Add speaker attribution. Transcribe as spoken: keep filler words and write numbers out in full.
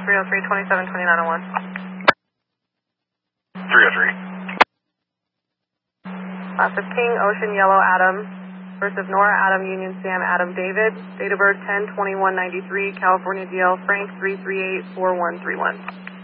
Speaker 1: three oh three, twenty-seven, twenty-nine oh one.
Speaker 2: three oh three.
Speaker 1: Classic King, Ocean, Yellow, Adam versus Nora, Adam, Union, Sam, Adam, David. Date of birth ten twenty-one ninety-three, California D L, Frank three three eight four one three one.